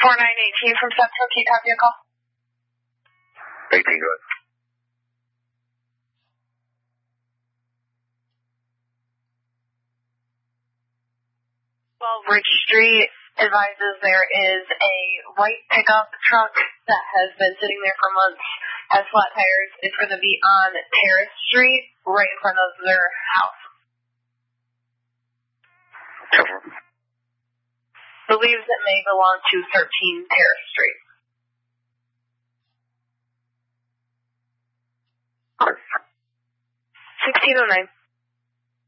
4918 from Central, can you copy a call? 18, go ahead. Ridge Street advises there is a white pickup truck that has been sitting there for months, has flat tires. It's going to be on Terrace Street, right in front of their house. Believes it may belong to 13 Terrace Street. 1609.